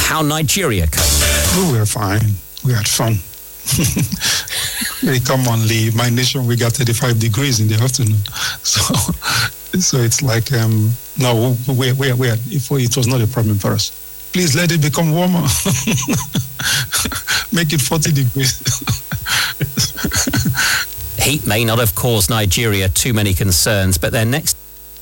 how Nigeria coped. We were fine. We had fun. Very commonly, my nation, we got 35 degrees in the afternoon. So it's like, no, it was not a problem for us. Please let it become warmer. Make it 40 degrees. Heat may not have caused Nigeria too many concerns, but their next